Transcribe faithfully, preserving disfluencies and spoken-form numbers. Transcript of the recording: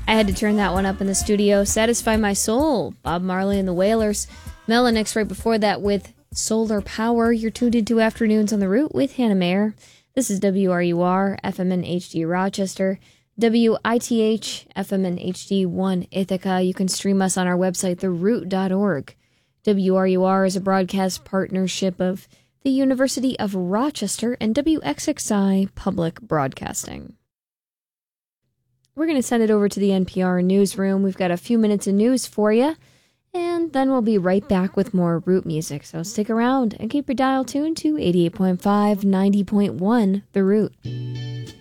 I had to turn that one up in the studio. Satisfy My Soul, Bob Marley and the Wailers. Melanix right before that with Solar Power. You're tuned into Afternoons on the Root with Hannah Mayer. This is W R U R, F M and H D Rochester, W I T H, F M and H D one Ithaca. You can stream us on our website, the root dot org. W R U R is a broadcast partnership of the University of Rochester and W X X I Public Broadcasting. We're going to send it over to the N P R newsroom. We've got a few minutes of news for you, and then we'll be right back with more Root music. So stick around and keep your dial tuned to eighty-eight point five, ninety point one The Root.